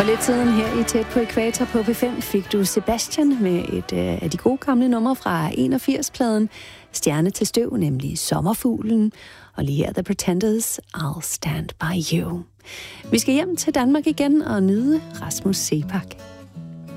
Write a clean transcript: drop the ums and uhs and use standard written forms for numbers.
lidt siden her i Tæt på Ækvator på P5 fik du Sebastian med et af de gode gamle numre fra 81-pladen Stjerne til støv, nemlig Sommerfuglen. Og lige her The Pretenders, I'll Stand By You. Vi skal hjem til Danmark igen og nyde Rasmus Seebach.